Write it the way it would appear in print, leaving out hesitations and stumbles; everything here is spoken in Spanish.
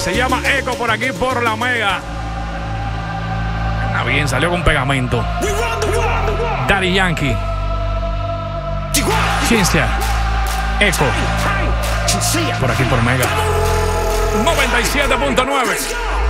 Se llama Echo por aquí por la Mega. Ah, bien, salió con pegamento. Daddy Yankee. Ciencia. Echo. Por aquí por Mega. 97.9.